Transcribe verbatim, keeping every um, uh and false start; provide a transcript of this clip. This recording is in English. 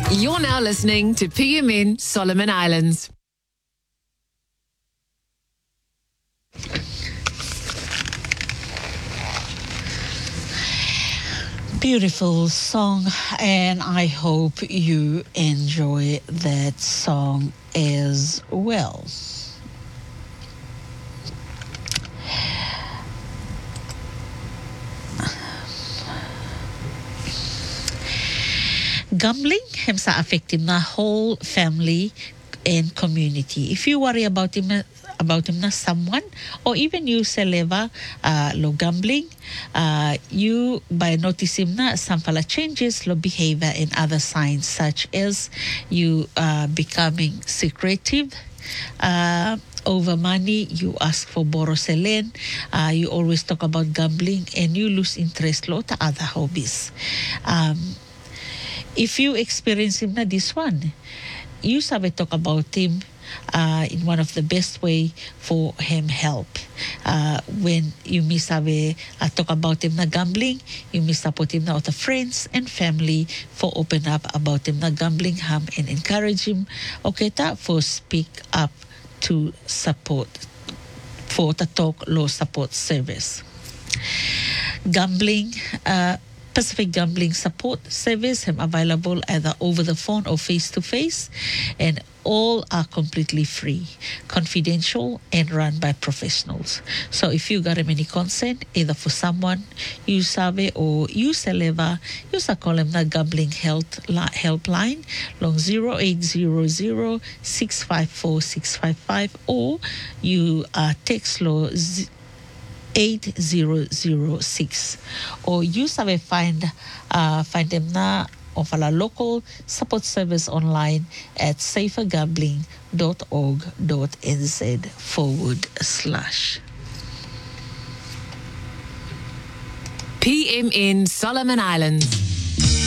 You're now listening to P M N Solomon Islands. Beautiful song, and I hope you enjoy that song as well. Gambling has affected the whole family and community. If you worry about him, about him na someone, or even you seleva uh, lo gambling, uh, you by noticing na some fala changes lo behavior and other signs such as you uh, becoming secretive. Uh, over money, you ask for boroselen, uh, you always talk about gambling, and you lose interest lo to other hobbies. Um, if you experience him na this one, you sabi talk about him uh, in one of the best way for him help. Uh, when you misabi uh, talk about him na gambling, you misapot him na other friends and family for open up about him na gambling ham and encourage him. Okay ta for speak up to support for the talk law support service. Gambling uh, Pacific Gambling Support Service are available either over the phone or face-to-face, and all are completely free, confidential, and run by professionals. So if you got any concern, either for someone you sabe or you seleva, you sa call them the Gambling Health Helpline, long zero eight zero zero six five four six five five, or you uh, text law eight zero zero six, or you sabe find uh, find them na of our local support service online at safergambling dot org dot n z forward slash. P M N Solomon Islands.